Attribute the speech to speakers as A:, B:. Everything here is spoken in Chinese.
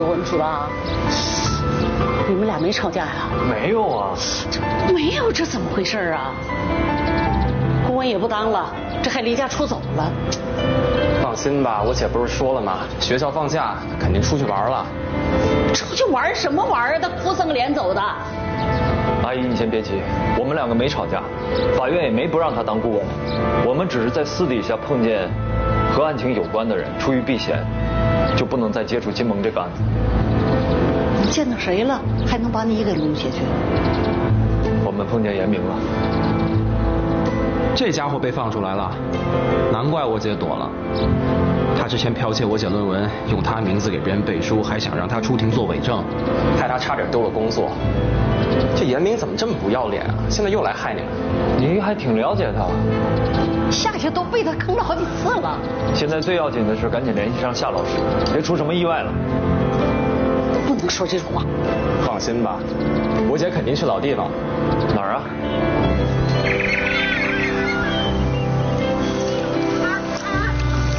A: 文书了？你们俩没吵架呀？
B: 没有啊。
A: 没有，这怎么回事啊？公文也不当了，这还离家出走了。
B: 放心吧，我姐不是说了吗？学校放假，肯定出去玩了。
A: 出去玩什么玩啊？他哭丧个脸走的。
C: 阿姨，你先别急，我们两个没吵架，法院也没不让他当顾问，我们只是在私底下碰见和案情有关的人，出于避嫌，就不能再接触金蒙这个案子。
A: 见到谁了，还能把你一个人解决？
C: 我们碰见严明了。
D: 这家伙被放出来了，难怪我姐躲了。他之前剽窃我姐论文，用他名字给别人背书，还想让他出庭做伪证，
B: 害他差点丢了工作。这严明怎么这么不要脸啊？现在又来害你们。
C: 你还挺了解他。
A: 夏夏都被他坑了好几次了。
C: 现在最要紧的是赶紧联系上夏老师，别出什么意外了。
A: 不能说这种话。
B: 放心吧，我姐肯定去老地方。
C: 哪儿啊？